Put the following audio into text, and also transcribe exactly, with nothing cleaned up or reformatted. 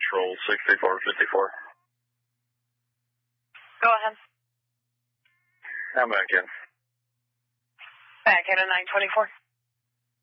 roll sixty-four fifty-four. Go ahead. I'm back in. Back in at nine twenty-four.